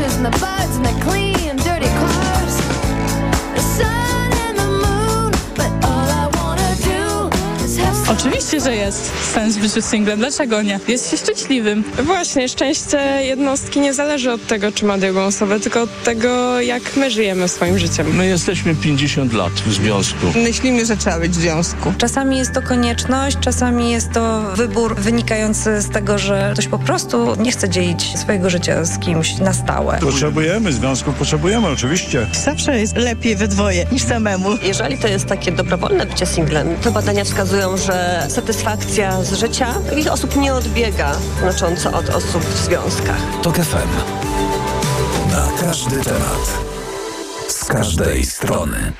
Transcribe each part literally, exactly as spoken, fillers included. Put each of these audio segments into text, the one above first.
bushes and the buds and the clean and dirty cars, the sun and the moon, but all I wanna do is have some... Oczywiście, że jest sens w życiu singlem. Dlaczego nie? Jest się szczęśliwym. Właśnie, szczęście jednostki nie zależy od tego, czy ma drugą osobę, tylko od tego, jak my żyjemy swoim życiem. My jesteśmy pięćdziesiąt lat w związku. Myślimy, że trzeba być w związku. Czasami jest to konieczność, czasami jest to wybór wynikający z tego, że ktoś po prostu nie chce dzielić swojego życia z kimś na stałe. Potrzebujemy związków, potrzebujemy oczywiście. Zawsze jest lepiej we dwoje niż samemu. Jeżeli to jest takie dobrowolne bycie singlem, to badania wskazują, że satysfakcja z życia takich osób nie odbiega znacząco od osób w związkach. TOK F M. Na każdy temat. Z każdej strony.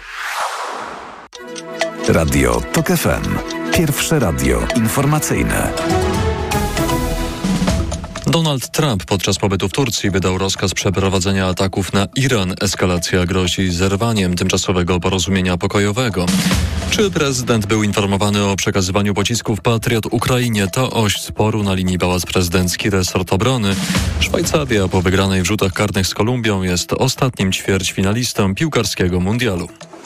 Radio TOK F M. Pierwsze radio informacyjne. Donald Trump podczas pobytu w Turcji wydał rozkaz przeprowadzenia ataków na Iran. Eskalacja grozi zerwaniem tymczasowego porozumienia pokojowego. Czy prezydent był informowany o przekazywaniu pocisków Patriot Ukrainie? To oś sporu na linii Pałac Prezydencki, resort obrony. Szwajcaria po wygranej w rzutach karnych z Kolumbią jest ostatnim ćwierćfinalistą piłkarskiego mundialu.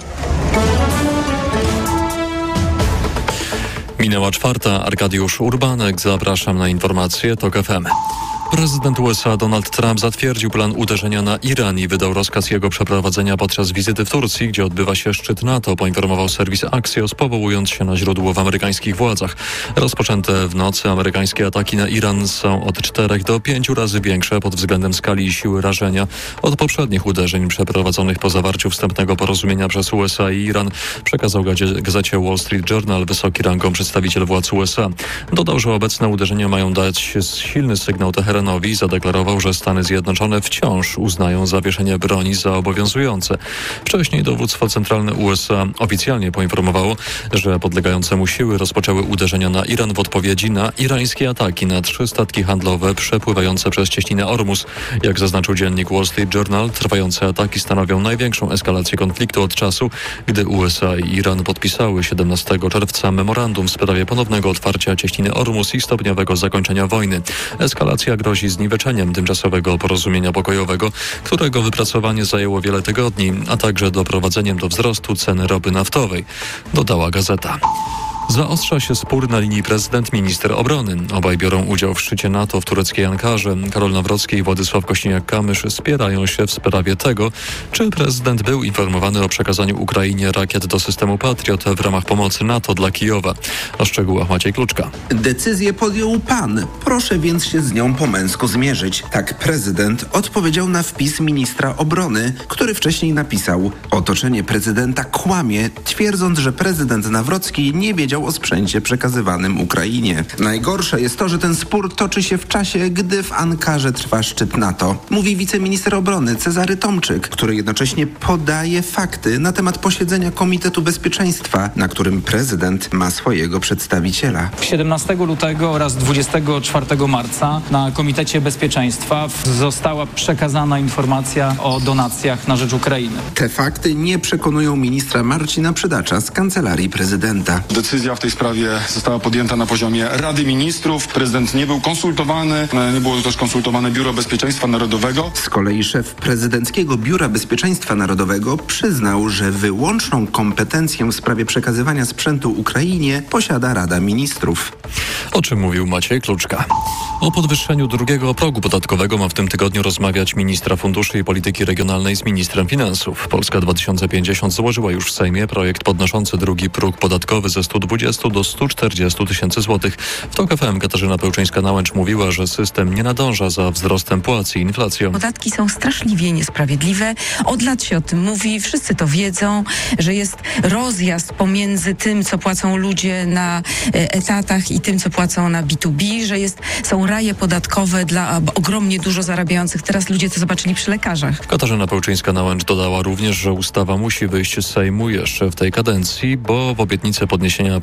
Minęła czwarta. Arkadiusz Urbanek. Zapraszam na informacje TOK F M. Prezydent U S A Donald Trump zatwierdził plan uderzenia na Iran i wydał rozkaz jego przeprowadzenia podczas wizyty w Turcji, gdzie odbywa się szczyt NATO, poinformował serwis Axios, powołując się na źródło w amerykańskich władzach. Rozpoczęte w nocy amerykańskie ataki na Iran są od czterech do pięciu razy większe pod względem skali i siły rażenia od poprzednich uderzeń przeprowadzonych po zawarciu wstępnego porozumienia przez U S A i Iran, przekazał gazecie Wall Street Journal wysoki rangą przedstawiciel władz U S A. Dodał, że obecne uderzenia mają dać silny sygnał Teheranowi i zadeklarował, że Stany Zjednoczone wciąż uznają zawieszenie broni za obowiązujące. Wcześniej dowództwo centralne U S A oficjalnie poinformowało, że podlegające mu siły rozpoczęły uderzenia na Iran w odpowiedzi na irańskie ataki na trzy statki handlowe przepływające przez cieśninę Ormus. Jak zaznaczył dziennik Wall Street Journal, trwające ataki stanowią największą eskalację konfliktu od czasu, gdy U S A i Iran podpisały siedemnastego czerwca memorandum w sprawie ponownego otwarcia cieśniny Ormus i stopniowego zakończenia wojny. Eskalacja grozi zniweczeniem tymczasowego porozumienia pokojowego, którego wypracowanie zajęło wiele tygodni, a także doprowadzeniem do wzrostu ceny ropy naftowej, dodała gazeta. Zaostrza się spór na linii prezydent-minister obrony. Obaj biorą udział w szczycie NATO w tureckiej Ankarze. Karol Nawrocki i Władysław Kośniak-Kamysz spierają się w sprawie tego, czy prezydent był informowany o przekazaniu Ukrainie rakiet do systemu Patriot w ramach pomocy NATO dla Kijowa. O szczegółach Maciej Kluczka. Decyzję podjął pan. Proszę więc się z nią po męsku zmierzyć. Tak prezydent odpowiedział na wpis ministra obrony, który wcześniej napisał: otoczenie prezydenta kłamie, twierdząc, że prezydent Nawrocki nie wiedział o sprzęcie przekazywanym Ukrainie. Najgorsze jest to, że ten spór toczy się w czasie, gdy w Ankarze trwa szczyt NATO. Mówi wiceminister obrony Cezary Tomczyk, który jednocześnie podaje fakty na temat posiedzenia Komitetu Bezpieczeństwa, na którym prezydent ma swojego przedstawiciela. siedemnastego lutego oraz dwudziestego czwartego marca na Komitecie Bezpieczeństwa została przekazana informacja o donacjach na rzecz Ukrainy. Te fakty nie przekonują ministra Marcina Przydacza z Kancelarii Prezydenta. Decyzja w tej sprawie została podjęta na poziomie Rady Ministrów. Prezydent nie był konsultowany, nie było też konsultowane Biuro Bezpieczeństwa Narodowego. Z kolei szef prezydenckiego Biura Bezpieczeństwa Narodowego przyznał, że wyłączną kompetencję w sprawie przekazywania sprzętu Ukrainie posiada Rada Ministrów. O czym mówił Maciej Kluczka. O podwyższeniu drugiego progu podatkowego ma w tym tygodniu rozmawiać ministra funduszy i polityki regionalnej z ministrem finansów. Polska dwa tysiące pięćdziesiąt złożyła już w Sejmie projekt podnoszący drugi próg podatkowy ze stu dwudziestu do stu czterdziestu tysięcy złotych. W TOK F M Katarzyna Pełczyńska-Nałęcz mówiła, że system nie nadąża za wzrostem płac i inflacją. Podatki są straszliwie niesprawiedliwe. Od lat się o tym mówi, wszyscy to wiedzą, że jest rozjazd pomiędzy tym, co płacą ludzie na etatach i tym, co płacą na B dwa B, że jest, są raje podatkowe dla ogromnie dużo zarabiających. Teraz ludzie to zobaczyli przy lekarzach. Katarzyna Pełczyńska-Nałęcz dodała również, że ustawa musi wyjść z Sejmu jeszcze w tej kadencji, bo w obietnicę podniesienia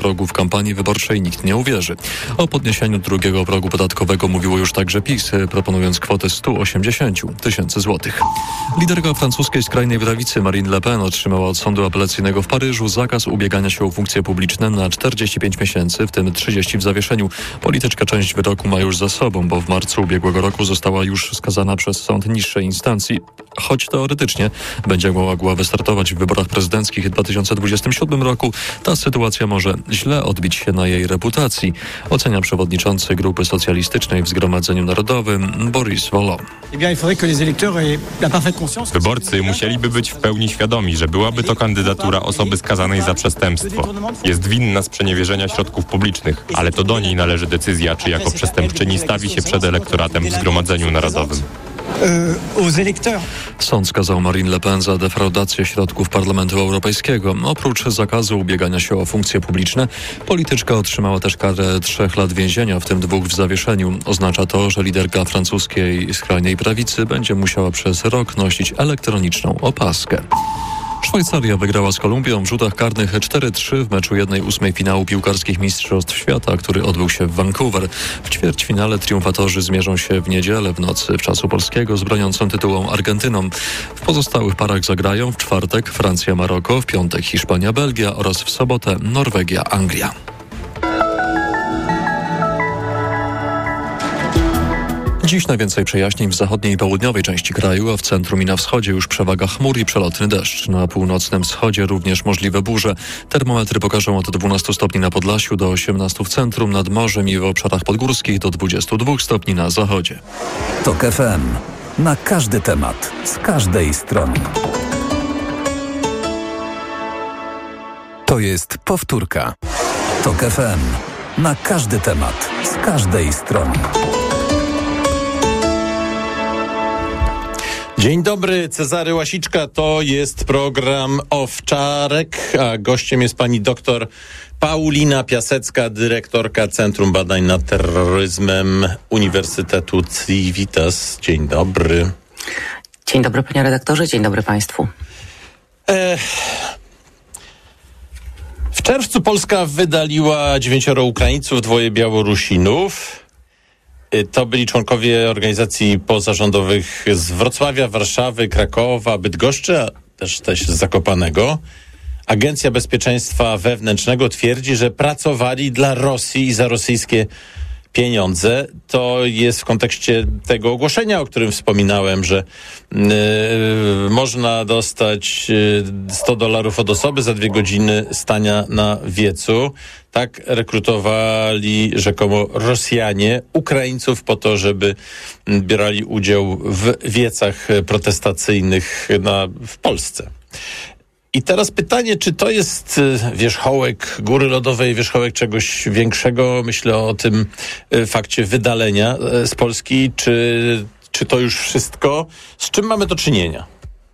progu w kampanii wyborczej nikt nie uwierzy. O podniesieniu drugiego progu podatkowego mówiło już także PiS, proponując kwotę sto osiemdziesiąt tysięcy złotych. Liderka francuskiej skrajnej prawicy Marine Le Pen otrzymała od sądu apelacyjnego w Paryżu zakaz ubiegania się o funkcje publiczne na czterdzieści pięć miesięcy, w tym trzydzieści w zawieszeniu. Polityczka część wyroku ma już za sobą, bo w marcu ubiegłego roku została już skazana przez sąd niższej instancji. Choć teoretycznie będzie mogła wystartować w wyborach prezydenckich w dwa tysiące dwudziestym siódmym roku, ta sytuacja może źle odbić się na jej reputacji, ocenia przewodniczący grupy socjalistycznej w Zgromadzeniu Narodowym Boris Vallon. Wyborcy musieliby być w pełni świadomi, że byłaby to kandydatura osoby skazanej za przestępstwo. Jest winna sprzeniewierzenia środków publicznych, ale to do niej należy decyzja, czy jako przestępczyni stawi się przed elektoratem w Zgromadzeniu Narodowym. Sąd skazał Marine Le Pen za defraudację środków Parlamentu Europejskiego. Oprócz zakazu ubiegania się o funkcje publiczne, polityczka otrzymała też karę trzech lat więzienia, w tym dwóch w zawieszeniu. Oznacza to, że liderka francuskiej skrajnej prawicy będzie musiała przez rok nosić elektroniczną opaskę. Szwajcaria wygrała z Kolumbią w rzutach karnych cztery trzy w meczu jednej ósmej finału piłkarskich Mistrzostw Świata, który odbył się w Vancouver. W ćwierćfinale triumfatorzy zmierzą się w niedzielę w nocy w czasu polskiego z broniącą tytułu Argentyną. W pozostałych parach zagrają w czwartek Francja-Maroko, w piątek Hiszpania-Belgia oraz w sobotę Norwegia-Anglia. Dziś najwięcej przejaśnień w zachodniej i południowej części kraju, a w centrum i na wschodzie już przewaga chmur i przelotny deszcz. Na północnym wschodzie również możliwe burze. Termometry pokażą od dwunastu stopni na Podlasiu do osiemnastu w centrum, nad morzem i w obszarach podgórskich do dwudziestu dwóch stopni na zachodzie. TOK F M. Na każdy temat, z każdej strony. To jest powtórka. TOK F M. Na każdy temat, z każdej strony. Dzień dobry, Cezary Łasiczka, to jest program Owczarek, a gościem jest pani doktor Paulina Piasecka, dyrektorka Centrum Badań nad Terroryzmem Uniwersytetu Civitas. Dzień dobry. Dzień dobry, panie redaktorze, dzień dobry państwu. E... W czerwcu Polska wydaliła dziewięcioro Ukraińców, dwoje Białorusinów. To byli członkowie organizacji pozarządowych z Wrocławia, Warszawy, Krakowa, Bydgoszczy, a też, też z Zakopanego. Agencja Bezpieczeństwa Wewnętrznego twierdzi, że pracowali dla Rosji i za rosyjskie pieniądze. To jest w kontekście tego ogłoszenia, o którym wspominałem, że yy, można dostać sto dolarów od osoby za dwie godziny stania na wiecu. Tak rekrutowali rzekomo Rosjanie Ukraińców po to, żeby bierali udział w wiecach protestacyjnych na, w Polsce. I teraz pytanie, czy to jest wierzchołek góry lodowej, wierzchołek czegoś większego? Myślę o tym fakcie wydalenia z Polski. Czy, czy to już wszystko? Z czym mamy do czynienia?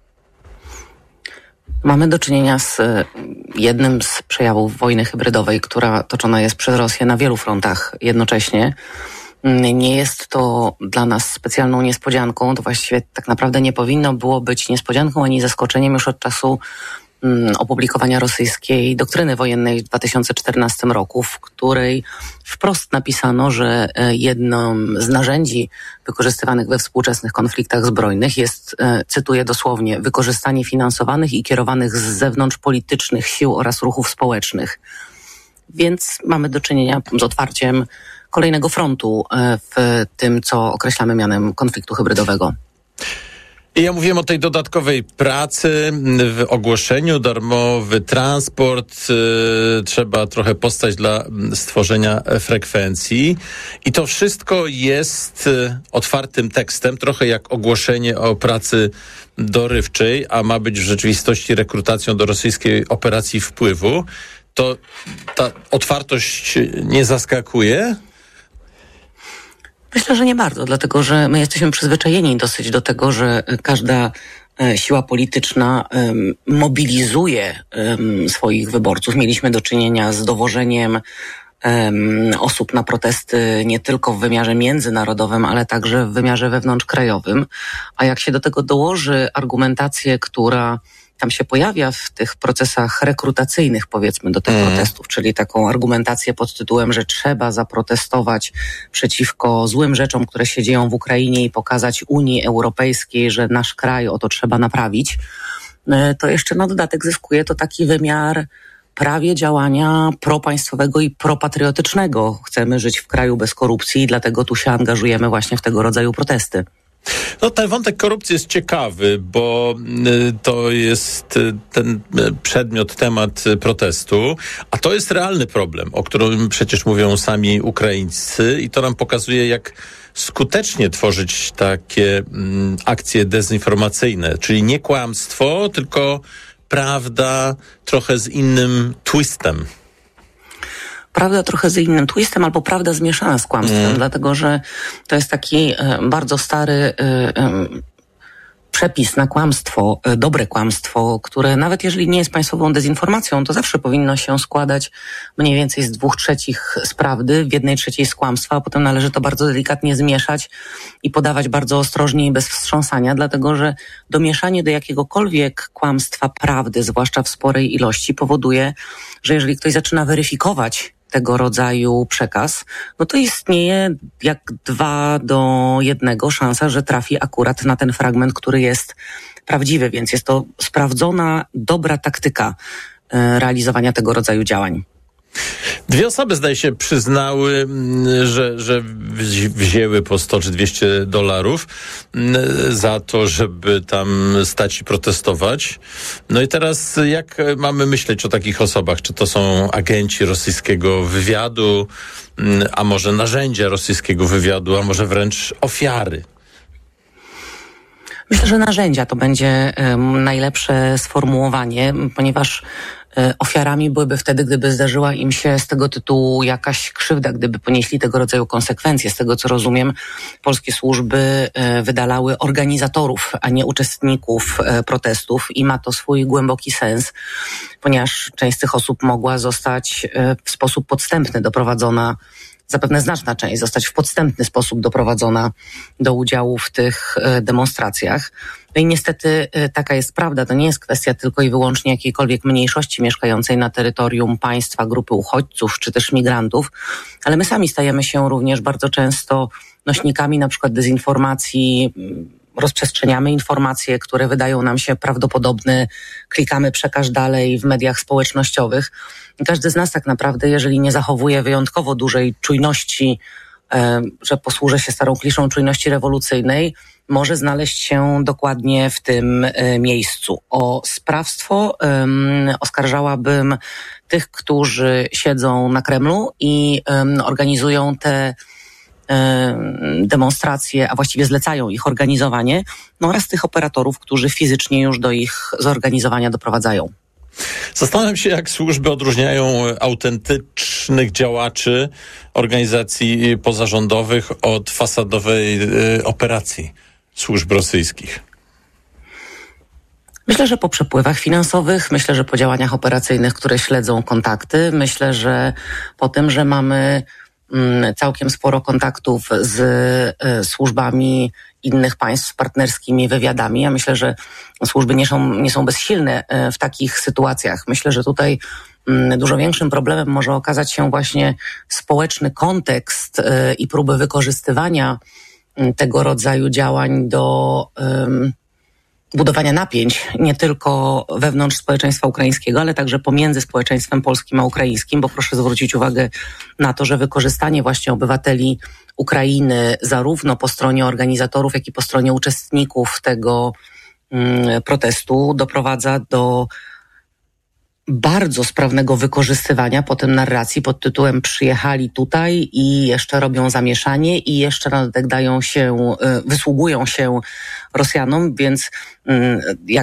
Mamy do czynienia z jednym z przejawów wojny hybrydowej, która toczona jest przez Rosję na wielu frontach jednocześnie. Nie jest to dla nas specjalną niespodzianką. To właściwie tak naprawdę nie powinno było być niespodzianką ani zaskoczeniem już od czasu mm, opublikowania rosyjskiej doktryny wojennej w dwa tysiące czternastym roku, w której wprost napisano, że jednym z narzędzi wykorzystywanych we współczesnych konfliktach zbrojnych jest, cytuję dosłownie, wykorzystanie finansowanych i kierowanych z zewnątrz politycznych sił oraz ruchów społecznych. Więc mamy do czynienia z otwarciem kolejnego frontu w tym, co określamy mianem konfliktu hybrydowego. Ja mówiłem o tej dodatkowej pracy w ogłoszeniu, darmowy transport, yy, trzeba trochę postać dla stworzenia frekwencji i to wszystko jest yy, otwartym tekstem, trochę jak ogłoszenie o pracy dorywczej, a ma być w rzeczywistości rekrutacją do rosyjskiej operacji wpływu. To ta otwartość nie zaskakuje? Myślę, że nie bardzo, dlatego że my jesteśmy przyzwyczajeni dosyć do tego, że każda siła polityczna um, mobilizuje um, swoich wyborców. Mieliśmy do czynienia z dowożeniem um, osób na protesty nie tylko w wymiarze międzynarodowym, ale także w wymiarze wewnątrzkrajowym. A jak się do tego dołoży argumentację, która tam się pojawia w tych procesach rekrutacyjnych, powiedzmy, do tych mm. protestów, czyli taką argumentację pod tytułem, że trzeba zaprotestować przeciwko złym rzeczom, które się dzieją w Ukrainie i pokazać Unii Europejskiej, że nasz kraj o to trzeba naprawić, to jeszcze na dodatek zyskuje to taki wymiar prawie działania propaństwowego i propatriotycznego. Chcemy żyć w kraju bez korupcji i dlatego tu się angażujemy właśnie w tego rodzaju protesty. No ten wątek korupcji jest ciekawy, bo y, to jest y, ten y, przedmiot, temat y, protestu, a to jest realny problem, o którym przecież mówią sami Ukraińcy i to nam pokazuje, jak skutecznie tworzyć takie y, akcje dezinformacyjne, czyli nie kłamstwo, tylko prawda trochę z innym twistem. Prawda trochę z innym twistem albo prawda zmieszana z kłamstwem, mm. dlatego że to jest taki e, bardzo stary e, e, przepis na kłamstwo, e, dobre kłamstwo, które nawet jeżeli nie jest państwową dezinformacją, to zawsze powinno się składać mniej więcej z dwóch trzecich z prawdy, w jednej trzeciej z kłamstwa, a potem należy to bardzo delikatnie zmieszać i podawać bardzo ostrożnie i bez wstrząsania, dlatego że domieszanie do jakiegokolwiek kłamstwa prawdy, zwłaszcza w sporej ilości, powoduje, że jeżeli ktoś zaczyna weryfikować tego rodzaju przekaz, no to istnieje jak dwa do jednego szansa, że trafi akurat na ten fragment, który jest prawdziwy, więc jest to sprawdzona, dobra taktyka e, realizowania tego rodzaju działań. Dwie osoby, zdaje się, przyznały, że, że wzięły po sto czy dwieście dolarów za to, żeby tam stać i protestować. No i teraz jak mamy myśleć o takich osobach? Czy to są agenci rosyjskiego wywiadu, a może narzędzia rosyjskiego wywiadu, a może wręcz ofiary? Myślę, że narzędzia to będzie um, najlepsze sformułowanie, ponieważ ofiarami byłyby wtedy, gdyby zdarzyła im się z tego tytułu jakaś krzywda, gdyby ponieśli tego rodzaju konsekwencje. Z tego, co rozumiem, polskie służby wydalały organizatorów, a nie uczestników protestów i ma to swój głęboki sens, ponieważ część z tych osób mogła zostać w sposób podstępny doprowadzona, zapewne znaczna część, zostać w podstępny sposób doprowadzona do udziału w tych demonstracjach. No i niestety taka jest prawda. To nie jest kwestia tylko i wyłącznie jakiejkolwiek mniejszości mieszkającej na terytorium państwa, grupy uchodźców czy też migrantów, ale my sami stajemy się również bardzo często nośnikami na przykład dezinformacji, rozprzestrzeniamy informacje, które wydają nam się prawdopodobne, klikamy przekaż dalej w mediach społecznościowych. I każdy z nas tak naprawdę, jeżeli nie zachowuje wyjątkowo dużej czujności, e, że posłużę się starą kliszą czujności rewolucyjnej, może znaleźć się dokładnie w tym e, miejscu. O sprawstwo e, oskarżałabym tych, którzy siedzą na Kremlu i e, organizują te demonstracje, a właściwie zlecają ich organizowanie, no oraz tych operatorów, którzy fizycznie już do ich zorganizowania doprowadzają. Zastanawiam się, jak służby odróżniają autentycznych działaczy organizacji pozarządowych od fasadowej y, operacji służb rosyjskich. Myślę, że po przepływach finansowych, myślę, że po działaniach operacyjnych, które śledzą kontakty, myślę, że po tym, że mamy całkiem sporo kontaktów z y, służbami innych państw, partnerskimi wywiadami. Ja myślę, że służby nie są, nie są bezsilne y, w takich sytuacjach. Myślę, że tutaj y, dużo większym problemem może okazać się właśnie społeczny kontekst y, i próby wykorzystywania y, tego rodzaju działań do y, budowania napięć nie tylko wewnątrz społeczeństwa ukraińskiego, ale także pomiędzy społeczeństwem polskim a ukraińskim, bo proszę zwrócić uwagę na to, że wykorzystanie właśnie obywateli Ukrainy zarówno po stronie organizatorów, jak i po stronie uczestników tego mm, protestu doprowadza do bardzo sprawnego wykorzystywania potem narracji pod tytułem przyjechali tutaj i jeszcze robią zamieszanie i jeszcze na dodatek dają się, wysługują się Rosjanom, więc jak